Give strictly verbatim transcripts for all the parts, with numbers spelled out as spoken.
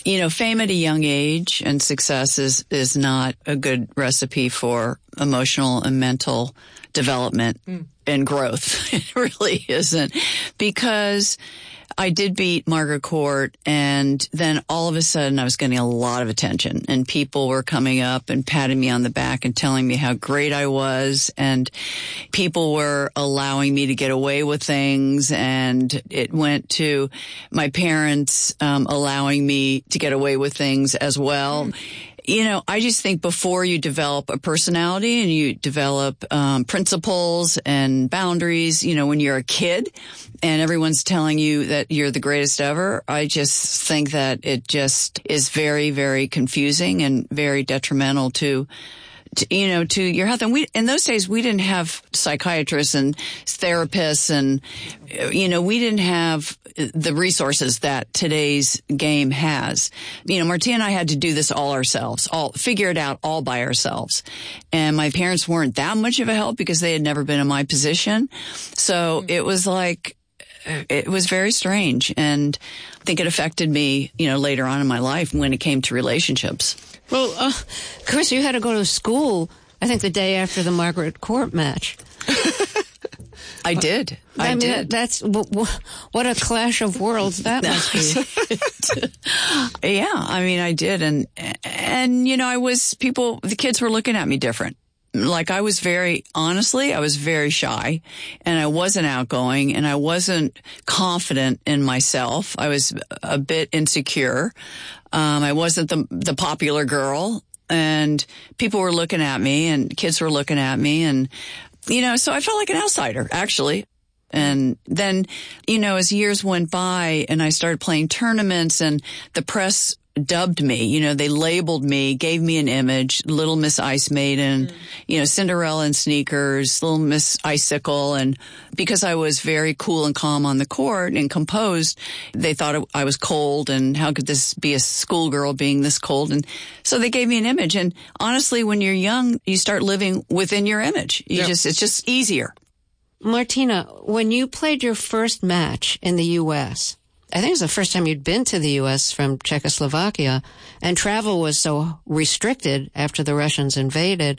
You know, fame at a young age and success is, is not a good recipe for emotional and mental development mm. and growth. It really isn't, because I did beat Margaret Court, and then all of a sudden I was getting a lot of attention, and people were coming up and patting me on the back and telling me how great I was, and people were allowing me to get away with things, and it went to my parents um, allowing me to get away with things as well. Mm. You know, I just think before you develop a personality and you develop um, principles and boundaries, you know, when you're a kid and everyone's telling you that you're the greatest ever, I just think that it just is very, very confusing and very detrimental to, to you know, to your health. And we, in those days, we didn't have psychiatrists and therapists, and, you know, we didn't have the resources that today's game has. You know, Martina and I had to do this all ourselves, all figure it out all by ourselves. And my parents weren't that much of a help because they had never been in my position. So it was like, it was very strange. And I think it affected me, you know, later on in my life when it came to relationships. Well, uh, Chris, you had to go to school, I think, the day after the Margaret Court match. I did. I, I mean, did. That's what a clash of worlds that must be. Yeah, I mean, I did, and and you know, I was people. The kids were looking at me different. Like I was very, honestly, I was very shy, and I wasn't outgoing, and I wasn't confident in myself. I was a bit insecure. Um, I wasn't the the popular girl, and people were looking at me, and kids were looking at me, and. You know, so I felt like an outsider, actually. And then, you know, as years went by and I started playing tournaments and the press dubbed me, you know, they labeled me, gave me an image, Little Miss Ice Maiden, mm. you know, Cinderella in sneakers, Little Miss Icicle. And because I was very cool and calm on the court and composed, they thought I was cold, and how could this be a schoolgirl being this cold? And so they gave me an image. And honestly, when you're young, you start living within your image. You yeah. just, it's just easier. Martina, when you played your first match in the U S, I think it was the first time you'd been to the U S from Czechoslovakia, and travel was so restricted after the Russians invaded.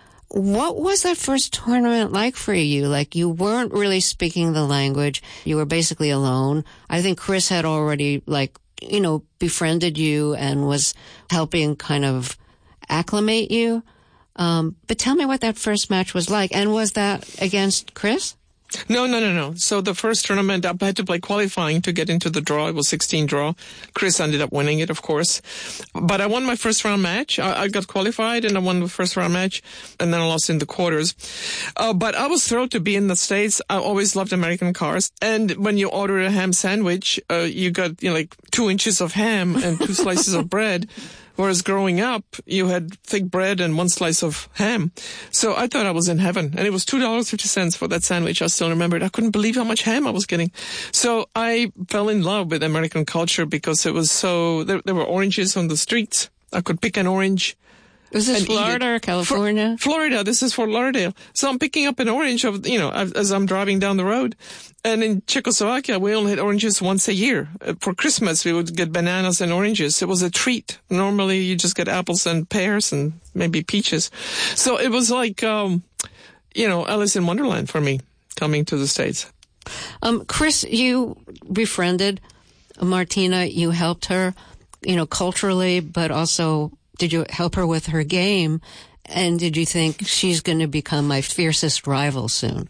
What was that first tournament like for you? Like, you weren't really speaking the language. You were basically alone. I think Chris had already, like, you know, befriended you and was helping kind of acclimate you. Um, but tell me what that first match was like. And was that against Chris? No, no, no, no. So the first tournament, I had to play qualifying to get into the draw. It was sixteen draw. Chris ended up winning it, of course. But I won my first round match. I, I got qualified and I won the first round match, and then I lost in the quarters. Uh, but I was thrilled to be in the States. I always loved American cars. And when you order a ham sandwich, uh, you got, you know, like two inches of ham and two slices of bread. Whereas growing up, you had thick bread and one slice of ham. So I thought I was in heaven. And it was two dollars and fifty cents for that sandwich. I still remember it. I couldn't believe how much ham I was getting. So I fell in love with American culture because it was so, there, there were oranges on the streets. I could pick an orange. Was this Florida or California? For, Florida. This is Fort Lauderdale. So I'm picking up an orange of, you know, as I'm driving down the road. And in Czechoslovakia, we only had oranges once a year. For Christmas, we would get bananas and oranges. It was a treat. Normally, you just get apples and pears and maybe peaches. So it was like, um, you know, Alice in Wonderland for me coming to the States. Um, Chris, you befriended Martina. You helped her, you know, culturally, but also did you help her with her game? And did you think she's going to become my fiercest rival soon?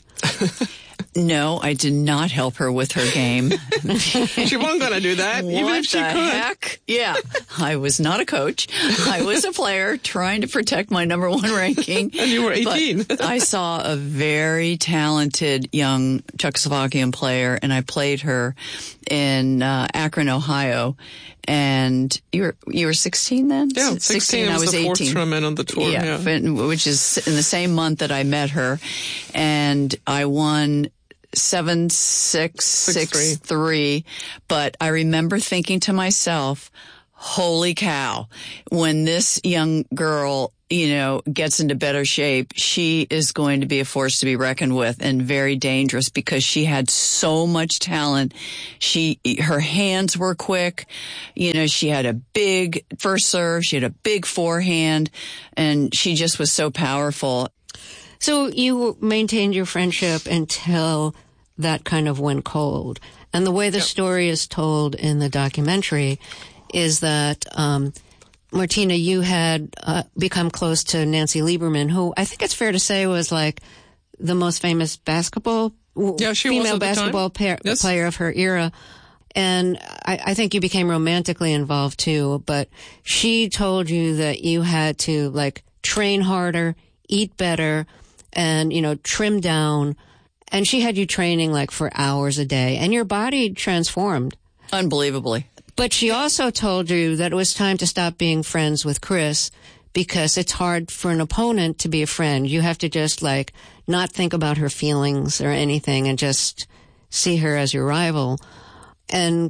No, I did not help her with her game. She wasn't going to do that, what even if she the could. Heck? Yeah. I was not a coach. I was a player trying to protect my number one ranking. And you were eighteen. But I saw a very talented young Czechoslovakian player, and I played her in uh, Akron, Ohio. And you were you were sixteen then? Yeah, sixteen. sixteen I was, was the fourth eighteen. tournament on the tour. Yeah, yeah, which is in the same month that I met her, and I won seven six six, six three. But I remember thinking to myself, "Holy cow!" When this young girl, you know, gets into better shape, she is going to be a force to be reckoned with and very dangerous because she had so much talent. She, her hands were quick. You know, she had a big first serve. She had a big forehand, and she just was so powerful. So you maintained your friendship until that kind of went cold. And the way the yep. story is told in the documentary is that, um, Martina, you had uh, become close to Nancy Lieberman, who I think it's fair to say was like the most famous basketball, yeah, she female was basketball pa- yes. player of her era. And I, I think you became romantically involved too, but she told you that you had to like train harder, eat better, and, you know, trim down. And she had you training like for hours a day, and your body transformed. Unbelievably. But she also told you that it was time to stop being friends with Chris because it's hard for an opponent to be a friend. You have to just like not think about her feelings or anything and just see her as your rival. And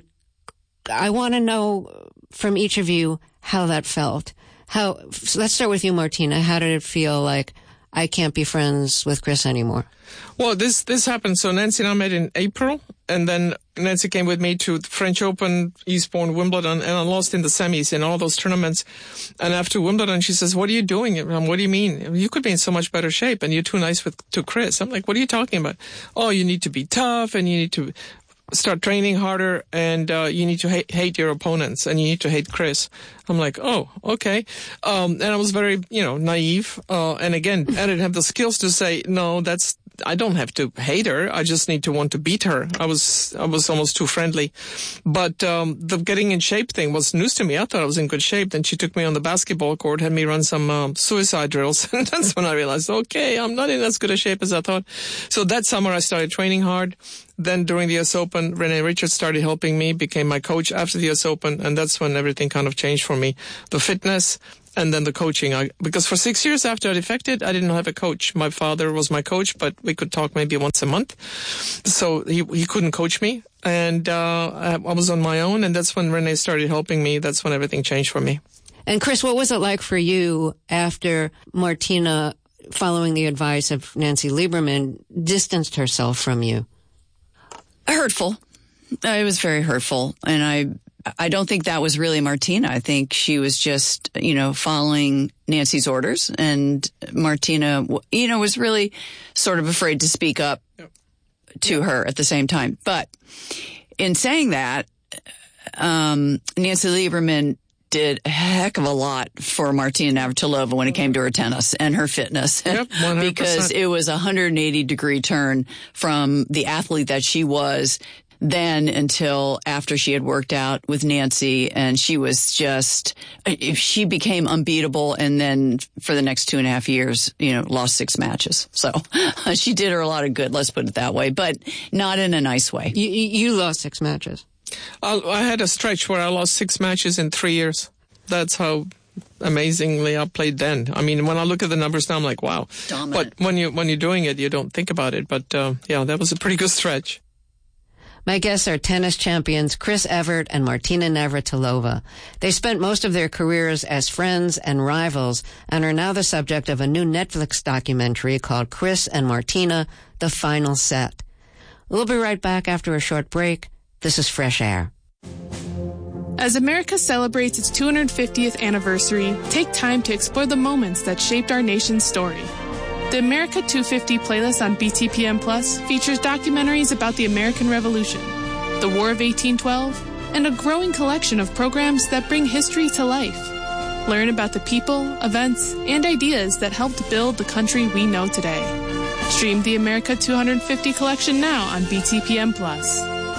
I want to know from each of you how that felt. How, so let's start with you, Martina. How did it feel like I can't be friends with Chris anymore? Well, this this happened. So Nancy and I met in April, and then Nancy came with me to the French Open, Eastbourne, Wimbledon, and I lost in the semis in all those tournaments. And after Wimbledon, she says, "What are you doing?" And what do you mean? You could be in so much better shape, and you're too nice with to Chris. I'm like, "What are you talking about?" "Oh, you need to be tough, and you need to start training harder, and uh, you need to hate, hate your opponents, and you need to hate Chris." I'm like, "Oh, okay." Um, and I was very, you know, naive. Uh, and again, I didn't have the skills to say, no, that's, I don't have to hate her. I just need to want to beat her. I was, I was almost too friendly. But, um, the getting in shape thing was news to me. I thought I was in good shape. Then she took me on the basketball court, had me run some, um, suicide drills. And that's when I realized, okay, I'm not in as good a shape as I thought. So that summer I started training hard. Then during the U S Open, Renee Richards started helping me, became my coach after the U S Open. And that's when everything kind of changed for me. The fitness, and then the coaching. I, because for six years after I defected, I didn't have a coach. My father was my coach, but we could talk maybe once a month. So he he couldn't coach me. And uh I, I was on my own, and that's when Renee started helping me. That's when everything changed for me. And Chris, what was it like for you after Martina, following the advice of Nancy Lieberman, distanced herself from you? Hurtful. It was very hurtful. And I I don't think that was really Martina. I think she was just, you know, following Nancy's orders. And Martina, you know, was really sort of afraid to speak up yep. to yep. her at the same time. But in saying that, um, Nancy Lieberman did a heck of a lot for Martina Navratilova when it came to her tennis and her fitness. Yep, one hundred percent. Because it was a one hundred eighty degree turn from the athlete that she was then until after she had worked out with Nancy, and she was just, she became unbeatable, and then for the next two and a half years, you know, lost six matches. So she did her a lot of good, let's put it that way, but not in a nice way. You, you lost six matches. I, I had a stretch where I lost six matches in three years. That's how amazingly I played then. I mean, when I look at the numbers now, I'm like, wow. Dominant. But when you when you're doing it, you don't think about it. But uh, yeah, that was a pretty good stretch. My guests are tennis champions Chris Evert and Martina Navratilova. They spent most of their careers as friends and rivals and are now the subject of a new Netflix documentary called Chris and Martina, The Final Set. We'll be right back after a short break. This is Fresh Air. As America celebrates its two hundred fiftieth anniversary, take time to explore the moments that shaped our nation's story. The America two fifty playlist on B T P M Plus features documentaries about the American Revolution, the War of eighteen twelve, and a growing collection of programs that bring history to life. Learn about the people, events, and ideas that helped build the country we know today. Stream the America two hundred fifty collection now on B T P M Plus.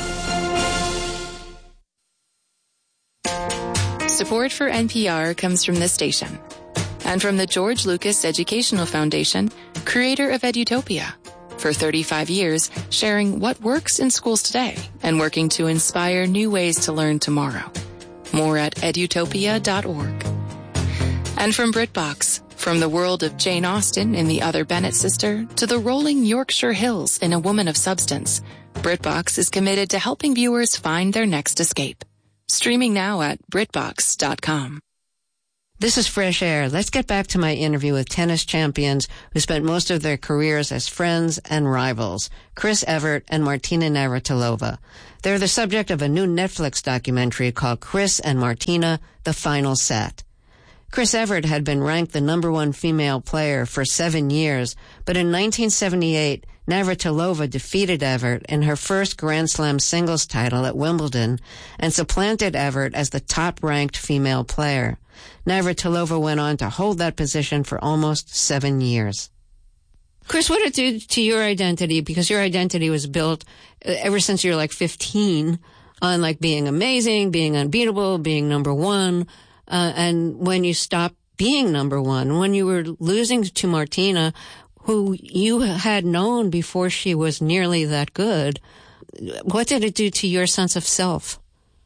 Support for N P R comes from this station and from the George Lucas Educational Foundation, creator of Edutopia. For thirty-five years, sharing what works in schools today and working to inspire new ways to learn tomorrow. More at edutopia dot org. And from BritBox, from the world of Jane Austen in The Other Bennett Sister to the rolling Yorkshire Hills in A Woman of Substance, BritBox is committed to helping viewers find their next escape. Streaming now at britbox dot com. This is Fresh Air. Let's get back to my interview with tennis champions who spent most of their careers as friends and rivals, Chris Evert and Martina Navratilova. They're the subject of a new Netflix documentary called Chris and Martina, The Final Set. Chris Evert had been ranked the number one female player for seven years, but in nineteen seventy-eight, Navratilova defeated Evert in her first Grand Slam singles title at Wimbledon and supplanted Evert as the top-ranked female player. Navratilova went on to hold that position for almost seven years. Chris, what did it do to your identity? Because your identity was built ever since you were like fifteen on like being amazing, being unbeatable, being number one. Uh, and when you stopped being number one, when you were losing to Martina, who you had known before she was nearly that good, what did it do to your sense of self?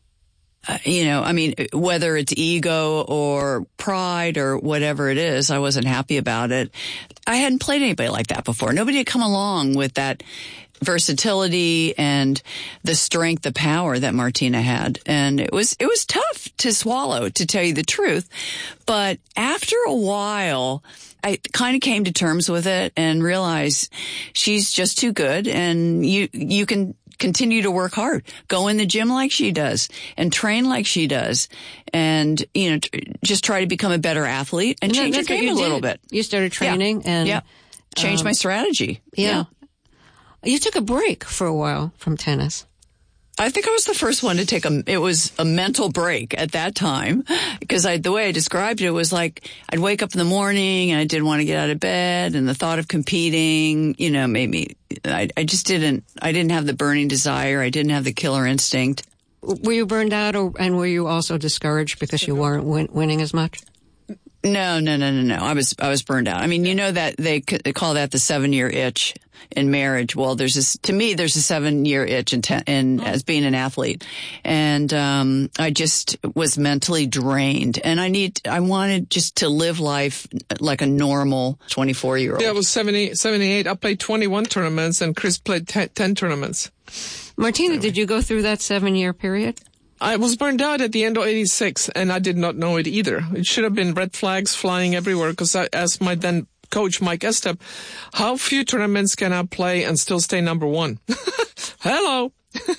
Uh, you know, I mean, whether it's ego or pride or whatever it is, I wasn't happy about it. I hadn't played anybody like that before. Nobody had come along with that versatility and the strength, the power that Martina had. And it was, it was tough to swallow, to tell you the truth. But after a while, I kind of came to terms with it and realized she's just too good, and you, you can continue to work hard, go in the gym like she does and train like she does, and, you know, t- just try to become a better athlete and, and change your game you a did. little bit. You started training yeah. and yeah. changed um, my strategy. Yeah. yeah. You took a break for a while from tennis. I think I was the first one to take a, it was a mental break at that time, because I, the way I described it was like I'd wake up in the morning and I didn't want to get out of bed, and the thought of competing, you know, made me, I, I just didn't, I didn't have the burning desire. I didn't have the killer instinct. Were you burned out, or, and were you also discouraged because you weren't win, winning as much? No, no, no, no, no. I was, I was burned out. I mean, you know that they, they call that the seven year itch in marriage. Well, there's this, to me, there's a seven year itch in, ten, in as being an athlete. And, um, I just was mentally drained, and I need, I wanted just to live life like a normal twenty-four year old. Yeah, it was seventy, seventy-eight. I played twenty-one tournaments and Chris played ten, ten tournaments. Martina, did you go through that seven year period? I was burned out at the end of eighty-six, and I did not know it either. It should have been red flags flying everywhere, because I asked my then coach, Mike Estep, how few tournaments can I play and still stay number one? Hello.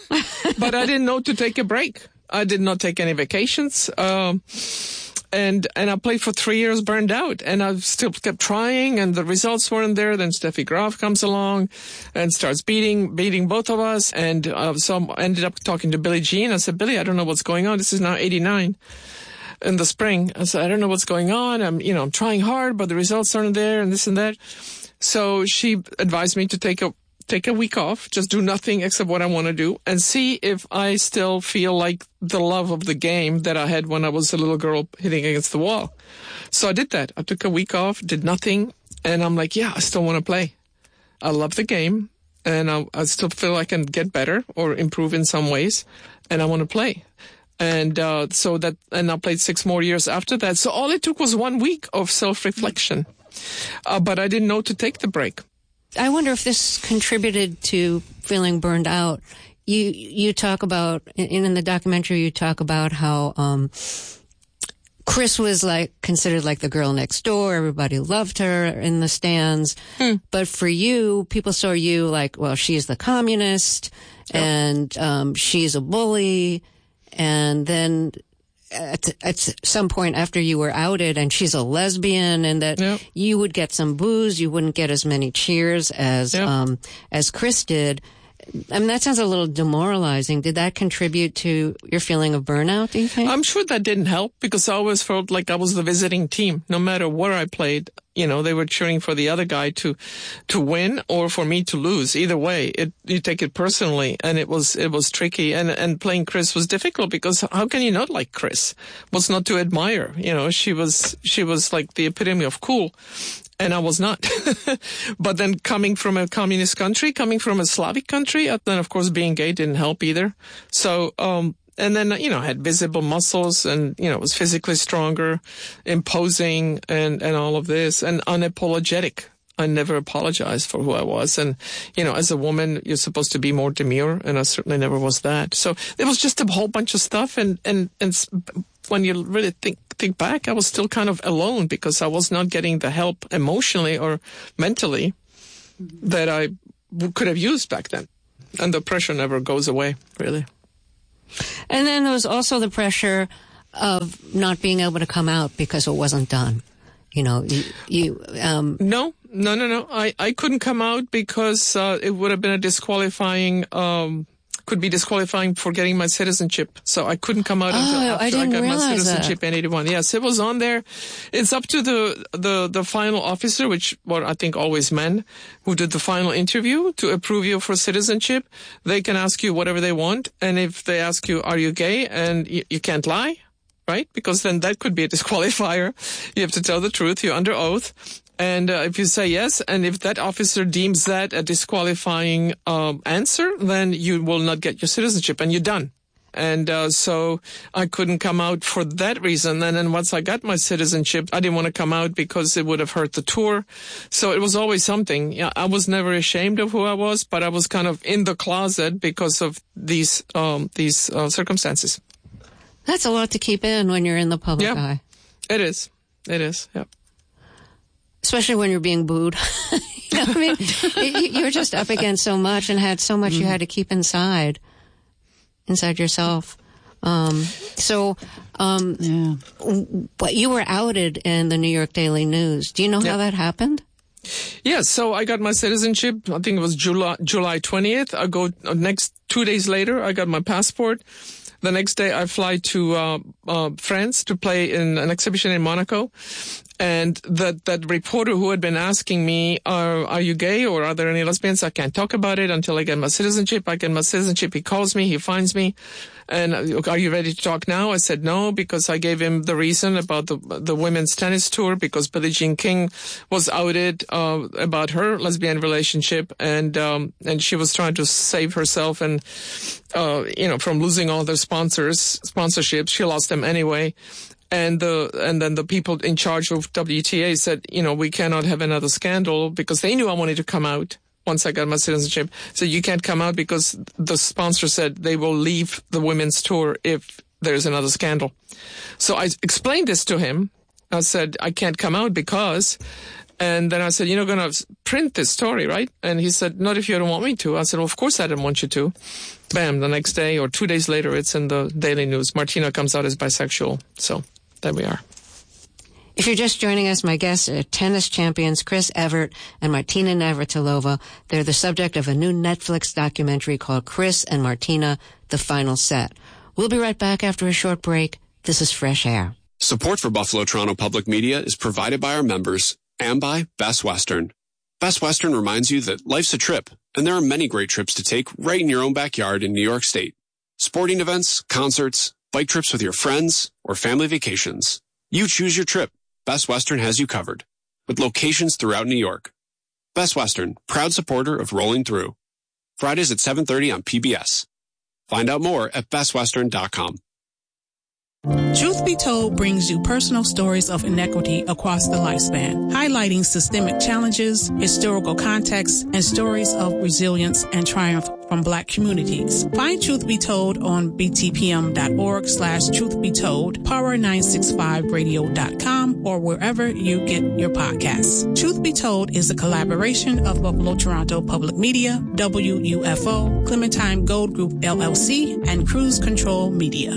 But I didn't know to take a break. I did not take any vacations. Um, and, and I played for three years burned out, and I still kept trying, and the results weren't there. Then Steffi Graf comes along and starts beating, beating both of us. And, uh, so I ended up talking to Billie Jean. I said, Billie, I don't know what's going on. This is now eighty-nine in the spring. I said, I don't know what's going on. I'm, you know, I'm trying hard, but the results aren't there, and this and that. So she advised me to take a, take a week off, just do nothing except what I want to do, and see if I still feel like the love of the game that I had when I was a little girl hitting against the wall. So I did that. I took a week off, did nothing, and I'm like, yeah, I still want to play. I love the game, and I, I still feel I can get better or improve in some ways, and I want to play. And uh, so that, and I played six more years after that. So all it took was one week of self-reflection. Uh, but I didn't know to take the break. I wonder if this contributed to feeling burned out. You you talk about, in, in the documentary, you talk about how um, Chris was like considered like the girl next door. Everybody loved her in the stands. Hmm. But for you, people saw you like, well, she's the communist, yep. and um, she's a bully. And then at, at some point after you were outed, and she's a lesbian, and that yep. you would get some boos, you wouldn't get as many cheers as yep. um, as Chris did. I mean, that sounds a little demoralizing. Did that contribute to your feeling of burnout, do you think? I'm sure that didn't help, because I always felt like I was the visiting team. No matter where I played, you know, they were cheering for the other guy to to win or for me to lose. Either way, it you take it personally, and it was it was tricky. And and playing Chris was difficult, because how can you not like Chris? What's not to admire? You know, she was she was like the epitome of cool. And I was not. But then coming from a communist country, coming from a Slavic country, and then of course being gay didn't help either. So, um, and then, you know, I had visible muscles, and, you know, was physically stronger, imposing, and, and all of this, and unapologetic. I never apologized for who I was. And, you know, as a woman, you're supposed to be more demure, and I certainly never was that. So there was just a whole bunch of stuff. And, and, and when you really think think back, I was still kind of alone because I was not getting the help emotionally or mentally that I w- could have used back then. And the pressure never goes away, really. And then there was also the pressure of not being able to come out because it wasn't done. You know, you, you um No, no, no, no. I, I couldn't come out because uh, it would have been a disqualifying, um, could be disqualifying for getting my citizenship. So I couldn't come out Oh, until after I I, didn't got my realize citizenship that. in eighty-one. Yes, it was on there. It's up to the, the, the final officer, which were, I think, always men, who did the final interview to approve you for citizenship. They can ask you whatever they want. And if they ask you, are you gay? And you, you can't lie. Right? Because then that could be a disqualifier. You have to tell the truth. You're under oath. And uh, if you say yes, and if that officer deems that a disqualifying um, answer, then you will not get your citizenship and you're done. And uh, so I couldn't come out for that reason. And then once I got my citizenship, I didn't want to come out because it would have hurt the tour. So it was always something. Yeah, I was never ashamed of who I was, but I was kind of in the closet because of these um, these uh, circumstances. That's a lot to keep in when you're in the public Yeah, eye. it is. It is, yeah. Especially when you're being booed. You know what I mean? You- You're just up against so much and had so much you had to keep inside, inside yourself. Um, so, um, Yeah. but you were outed in the New York Daily News. Do you know Yeah. how that happened? Yeah, so I got my citizenship. I think it was July July twentieth. I go uh, next two days later. I got my passport. The next day, I fly to uh, uh, France to play in an exhibition in Monaco. And that that reporter who had been asking me, are, are you gay or are there any lesbians? I can't talk about it until I get my citizenship. I get my citizenship. He calls me. He finds me. And uh, are you ready to talk now? I said no, because I gave him the reason about the the women's tennis tour, because Billie Jean King was outed uh, about her lesbian relationship, and um, and she was trying to save herself and uh, you know from losing all their sponsors sponsorships. She lost them anyway. And the and then the people in charge of W T A said, you know, we cannot have another scandal, because they knew I wanted to come out once I got my citizenship. So you can't come out because the sponsor said they will leave the women's tour if there's another scandal. So I explained this to him. I said, I can't come out because, and then I said, you're not going to print this story, right? And he said, not if you don't want me to. I said, well, of course I didn't want you to. Bam, the next day or two days later, it's in the Daily News. Martina comes out as bisexual. So there we are. If you're just joining us, my guests are tennis champions Chris Evert and Martina Navratilova. They're the subject of a new Netflix documentary called Chris and Martina, The Final Set. We'll be right back after a short break. This is Fresh Air. Support for Buffalo Toronto Public Media is provided by our members and by Best Western. Best Western reminds you that life's a trip, and there are many great trips to take right in your own backyard in New York State. Sporting events, concerts, bike trips with your friends, or family vacations. You choose your trip. Best Western has you covered, with locations throughout New York. Best Western, proud supporter of Rolling Through. Fridays at seven thirty on P B S. Find out more at best western dot com. Truth Be Told brings you personal stories of inequity across the lifespan, highlighting systemic challenges, historical context, and stories of resilience and triumph from Black communities. Find Truth Be Told on b t p m dot org slash truth be told, power nine six five radio dot com, or wherever you get your podcasts. Truth Be Told is a collaboration of Buffalo Toronto Public Media, W U F O, Clementine Gold Group L L C, and Cruise Control Media.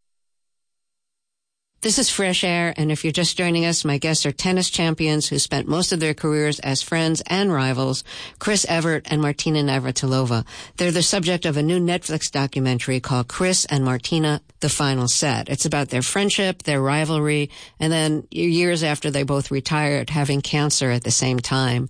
This is Fresh Air, and if you're just joining us, my guests are tennis champions who spent most of their careers as friends and rivals, Chris Evert and Martina Navratilova. They're the subject of a new Netflix documentary called Chris and Martina, The Final Set. It's about their friendship, their rivalry, and then years after they both retired, having cancer at the same time.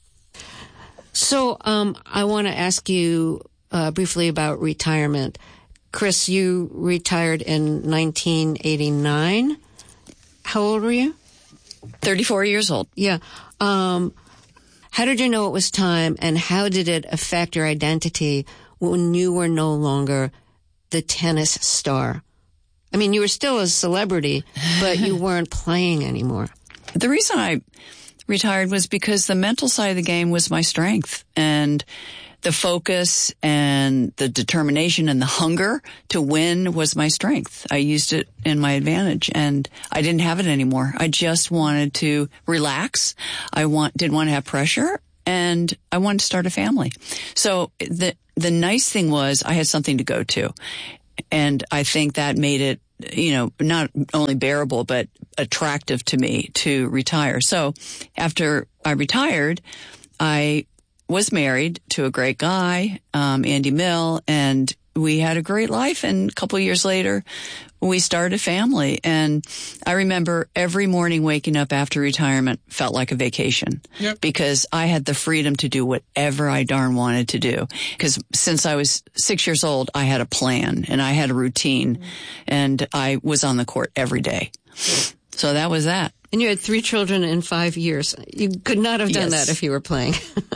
So um, I want to ask you uh, briefly about retirement. Chris, you retired in nineteen eighty-nine. How old were you? thirty-four years old. Yeah. Um, how did you know it was time, and how did it affect your identity when you were no longer the tennis star? I mean, you were still a celebrity, but you weren't playing anymore. The reason I retired was because the mental side of the game was my strength. And the focus and the determination and the hunger to win was my strength. I used it in my advantage, and I didn't have it anymore. I just wanted to relax. I want, didn't want to have pressure, and I wanted to start a family. So the the nice thing was I had something to go to, and I think that made it, you know, not only bearable, but attractive to me to retire. So after I retired, I was married to a great guy, um, Andy Mill, and we had a great life. And a couple of years later, we started a family. And I remember every morning waking up after retirement felt like a vacation. Yep. Because I had the freedom to do whatever I darn wanted to do. Because since I was six years old, I had a plan and I had a routine, mm-hmm. and I was on the court every day. So that was that. And you had three children in five years. You could not have done Yes. that if you were playing.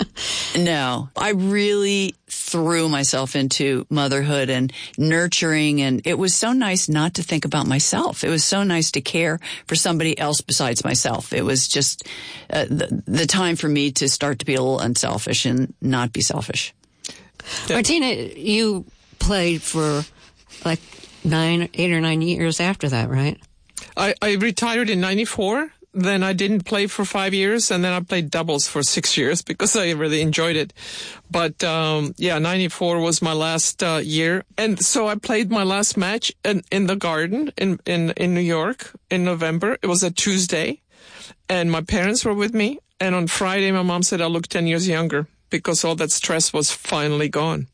No, I really threw myself into motherhood and nurturing, and it was so nice not to think about myself. It was so nice to care for somebody else besides myself. It was just uh, the, the time for me to start to be a little unselfish and not be selfish. Yeah. Martina, you played for like nine, eight or nine years after that, right? I, I retired in ninety-four. Then I didn't play for five years, and then I played doubles for six years because I really enjoyed it. But um yeah, ninety-four was my last uh, year, and so I played my last match in, in the Garden in, in in New York in November. It was a Tuesday, and my parents were with me. And on Friday, my mom said I looked ten years younger because all that stress was finally gone.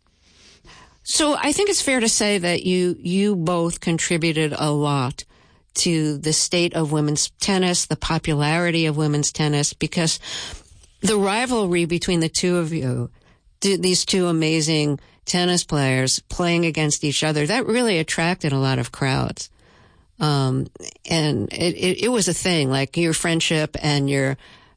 So I think it's fair to say that you you both contributed a lot to the state of women's tennis, the popularity of women's tennis, because the rivalry between the two of you, these two amazing tennis players playing against each other, that really attracted a lot of crowds. Um, and it, it, it was a thing, like your friendship and your,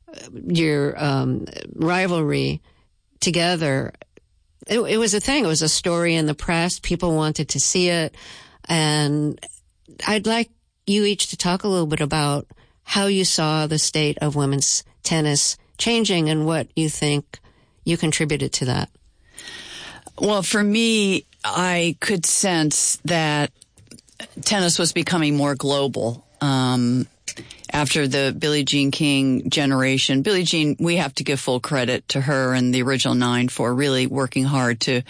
your, um, rivalry together. It, it was a thing. It was a story in the press. People wanted to see it. And I'd like you each to talk a little bit about how you saw the state of women's tennis changing and what you think you contributed to that. Well, for me, I could sense that tennis was becoming more global. Um, after the Billie Jean King generation, Billie Jean, we have to give full credit to her and the original nine for really working hard to,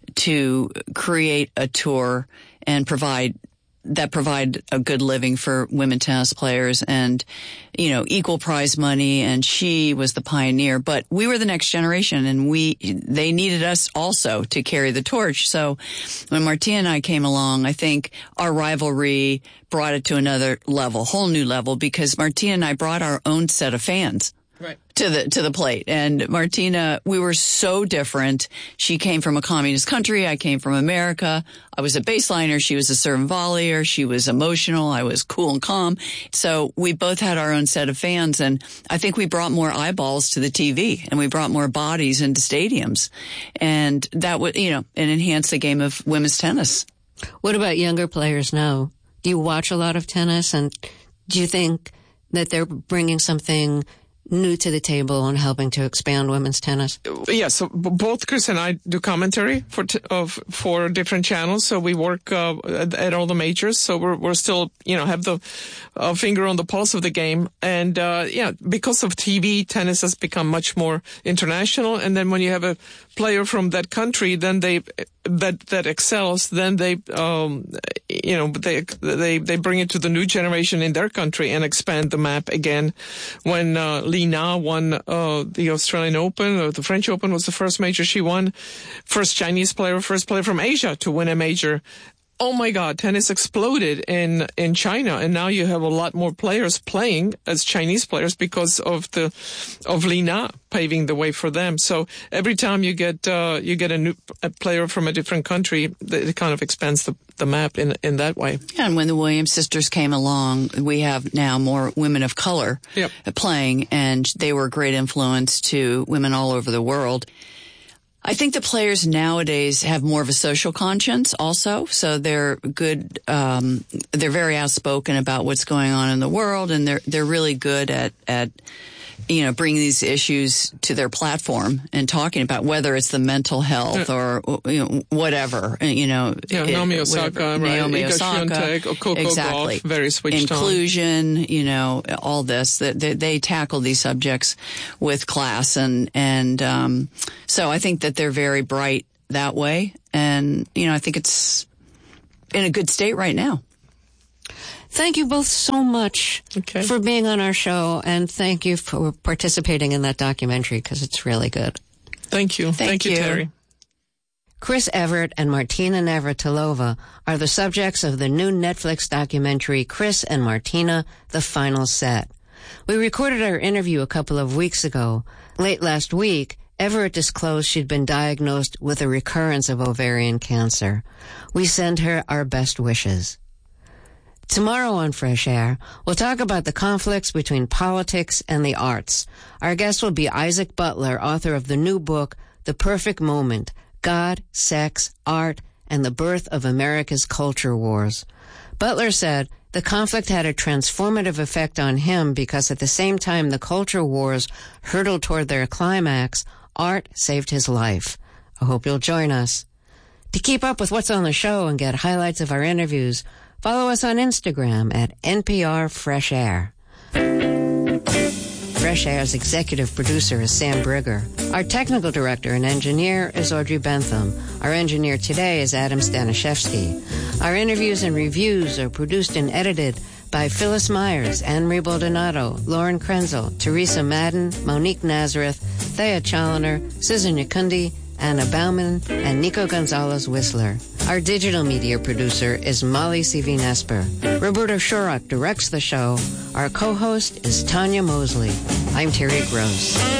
to create a tour and provide that provide a good living for women tennis players and, you know, equal prize money. And she was the pioneer, but we were the next generation, and we, they needed us also to carry the torch. So when Martina and I came along, I think our rivalry brought it to another level, whole new level, because Martina and I brought our own set of fans. Right. To the, to the plate. And Martina, we were so different. She came from a communist country. I came from America. I was a baseliner. She was a serve and volleyer. She was emotional. I was cool and calm. So we both had our own set of fans. And I think we brought more eyeballs to the T V, and we brought more bodies into stadiums. And that would, you know, and enhance the game of women's tennis. What about younger players now? Do you watch a lot of tennis, and do you think that they're bringing something new to the table and helping to expand women's tennis? Yeah, so b- both Chris and I do commentary for t- of for different channels. So we work uh, at, at all the majors. So we're we're still, you know, have the uh, finger on the pulse of the game. And uh, yeah, because of T V, tennis has become much more international. And then when you have a player from that country, then they that that excels, then they um you know they they they bring it to the new generation in their country and expand the map again. When uh, Li Na won uh the Australian Open, or the French Open was the first major she won, first Chinese player, first player from Asia to win a major. Oh my God, tennis exploded in, in China, and now you have a lot more players playing as Chinese players because of the, of Li Na paving the way for them. So every time you get, uh, you get a new a player from a different country, it kind of expands the, the map in, in that way. Yeah, and when the Williams sisters came along, we have now more women of color yep. playing, and they were a great influence to women all over the world. I think the players nowadays have more of a social conscience also. So they're good, um, they're very outspoken about what's going on in the world, and they're, they're really good at, at, you know, bringing these issues to their platform and talking about whether it's the mental health or, you know, whatever, you know. Yeah, it, Naomi Osaka, whatever, right. Naomi Iga Osaka. Swiatek, Coco Exactly. Gauff, very switched Inclusion, on. you know, all this. They, they, they tackle these subjects with class, and, and, um, so I think that they're very bright that way. And, you know, I think it's in a good state right now. Thank you both so much okay. for being on our show, and thank you for participating in that documentary, because it's really good. Thank you. Thank, thank you, you, Terry. Chris Evert and Martina Navratilova are the subjects of the new Netflix documentary, Chris and Martina, The Final Set. We recorded our interview a couple of weeks ago. Late last week, Everett disclosed she'd been diagnosed with a recurrence of ovarian cancer. We send her our best wishes. Tomorrow on Fresh Air, we'll talk about the conflicts between politics and the arts. Our guest will be Isaac Butler, author of the new book, The Perfect Moment, God, Sex, Art, and the Birth of America's Culture Wars. Butler said the conflict had a transformative effect on him because at the same time the culture wars hurtled toward their climax, art saved his life. I hope you'll join us. To keep up with what's on the show and get highlights of our interviews, follow us on Instagram at N P R Fresh Air. Fresh Air's executive producer is Sam Brigger. Our technical director and engineer is Audrey Bentham. Our engineer today is Adam Staniszewski. Our interviews and reviews are produced and edited by Phyllis Myers, Anne-Marie Baldonado, Lauren Krenzel, Teresa Madden, Monique Nazareth, Thea Challoner, Susan Yakundi, Anna Bauman, and Nico Gonzalez-Whistler. Our digital media producer is Molly C V Nesper. Roberto Shurock directs the show. Our co-host is Tanya Mosley. I'm Terry Gross.